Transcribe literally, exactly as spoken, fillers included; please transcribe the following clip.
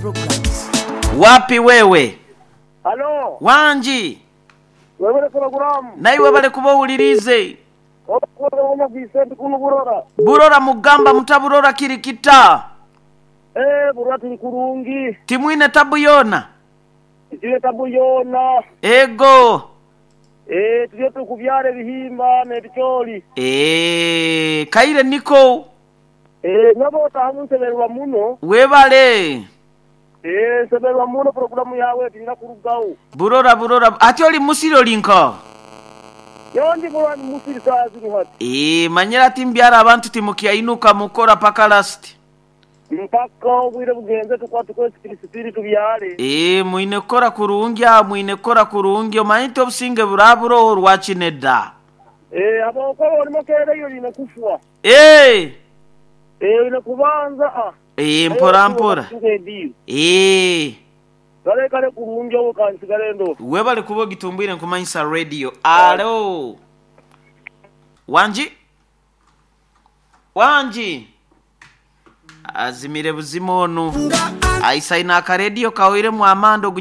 programs. Wapi wewe? Halo. Wanji. Wewe program. Naiwe bale kubawulirize. Okwo Vicente kuno burora. Burora mugamba mutaburora kirikita. Eh burora tuli kurungi. Timwine tabuyona. Tiye tabuyona. Ego. Eh tiye tukubyare bihimba n'ebicoli. Eh kaire niko. Eh nabo tahamunseberwa muno. Webale. Eh seberwa muno programu yawe tinda kurugaho. Burora burora ati oli musiro linko. Yondi burora musiri sazi nuhati. Eh manyera timbyara abantu timukia inuka mukora paka last. Mpaka ubwire bugenze tukwatu ko spirit tubyare. Eh muine kora kurungya muine kora kurungyo mayito businge buraburo rwacineda. Eh abo ko olimo kere yo ina kufwa. Eh Eh ina kubanza ah. Eh mpora mpora. Eh Kale kale kurunjo kansigale ndo. Webale kubo gitumbire nkumanyisa radio. Alo. Wanji? Wanji. Azimire buzimonu. Aisa ina ka radio kawire mu amando